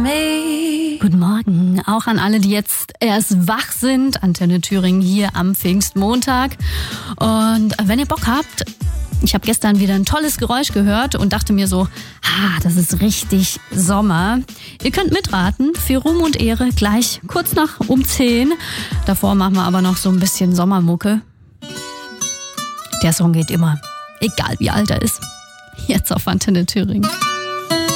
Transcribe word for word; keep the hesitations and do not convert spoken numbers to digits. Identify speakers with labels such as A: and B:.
A: me.
B: Guten Morgen, auch an alle, die jetzt erst wach sind. Antenne Thüringen hier am Pfingstmontag. Und wenn ihr Bock habt, ich habe gestern wieder ein tolles Geräusch gehört und dachte mir so, ah, das ist richtig Sommer. Ihr könnt mitraten für Ruhm und Ehre gleich kurz nach um zehn. Davor machen wir aber noch so ein bisschen Sommermucke. Der Song geht immer, egal wie alt er ist. Jetzt auf Antenne Thüringen.